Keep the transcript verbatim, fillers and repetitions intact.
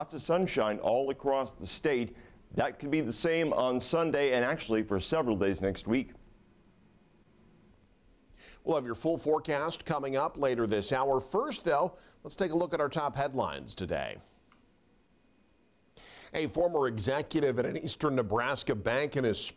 Lots of sunshine all across the state. That could be the same on Sunday and actually for several days next week. We'll have your full forecast coming up later this hour. First, though, let's take a look at our top headlines today. A former executive at an eastern Nebraska bank and his